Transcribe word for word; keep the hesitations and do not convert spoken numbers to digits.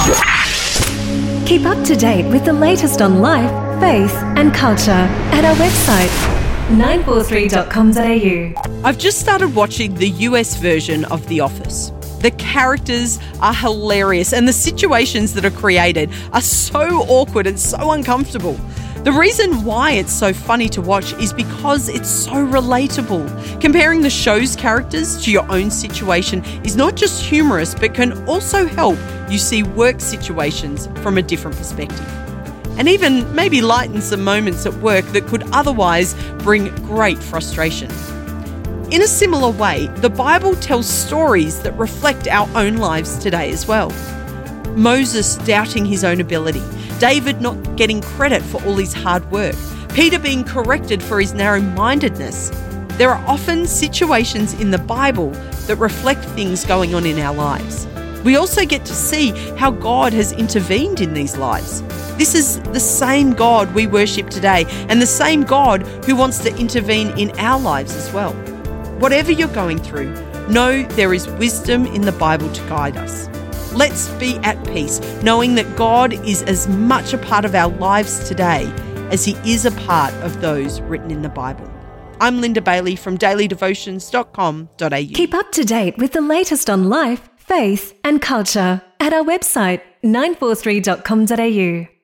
Keep up to date with the latest on life, faith and culture at our website, nine four three dot com dot a u. I've just started watching the U S version of The Office. The characters are hilarious and the situations that are created are so awkward and so uncomfortable. The reason why it's so funny to watch is because it's so relatable. Comparing the show's characters to your own situation is not just humorous, but can also help you see work situations from a different perspective. And even maybe lighten some moments at work that could otherwise bring great frustration. In a similar way, the Bible tells stories that reflect our own lives today as well. Moses doubting his own ability, David not getting credit for all his hard work, Peter being corrected for his narrow-mindedness. There are often situations in the Bible that reflect things going on in our lives. We also get to see how God has intervened in these lives. This is the same God we worship today and the same God who wants to intervene in our lives as well. Whatever you're going through, know there is wisdom in the Bible to guide us. Let's be at peace, knowing that God is as much a part of our lives today as he is a part of those written in the Bible. I'm Linda Bailey from daily devotions dot com dot a u. Keep up to date with the latest on life, faith and culture at our website, nine four three dot com dot a u.